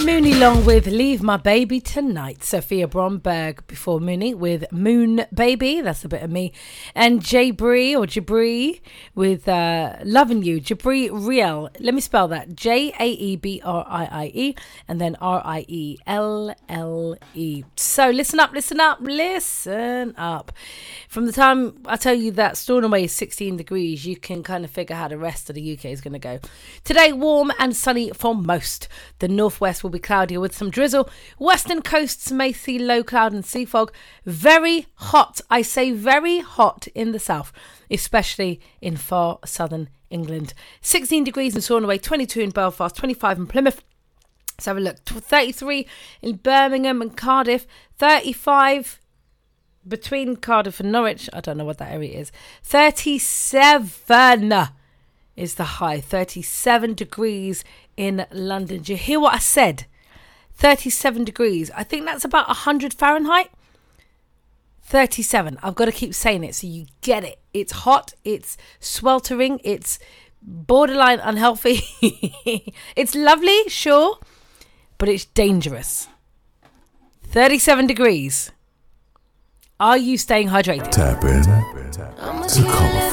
Mooney Long with Leave My Baby Tonight. Sophia Bromberg before Mooney with Moon Baby. That's a bit of me. And Jabri with Loving You. Jabri Riel. Let me spell that. Jaebrie and then Rielle. So listen up. From the time I tell you that Stornoway is 16 degrees, you can kind of figure how the rest of the UK is going to go. Today, warm and sunny for most. The northwest will be cloudier with some drizzle. Western coasts may see low cloud and sea fog. Very hot. I say very hot in the south, especially in far southern England. 16 degrees in Stornoway, 22 in Belfast, 25 in Plymouth. Let's have a look. 33 in Birmingham and Cardiff. 35 between Cardiff and Norwich. I don't know what that area is. 37 is the high. 37 degrees in London. Did you hear what I said? 37 degrees. I think that's about 100 Fahrenheit. 37. I've got to keep saying it so you get it. It's hot. It's sweltering. It's borderline unhealthy. It's lovely, sure, but it's dangerous. 37 degrees. Are you staying hydrated? Tap in to